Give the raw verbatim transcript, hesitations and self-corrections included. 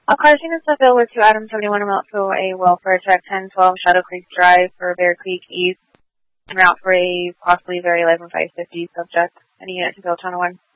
A car scene is fulfilled with two items seventy-one out to a welfare check ten twelve Shadow Creek Drive for Bear Creek East. En route for a possibly very live and five fifty subject. Any unit to Bill Channel one.